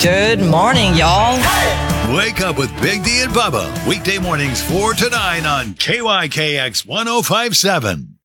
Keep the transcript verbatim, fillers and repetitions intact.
Good morning, y'all. Wake up with Big D and Bubba. Weekday mornings four to nine on K Y K X one oh five seven.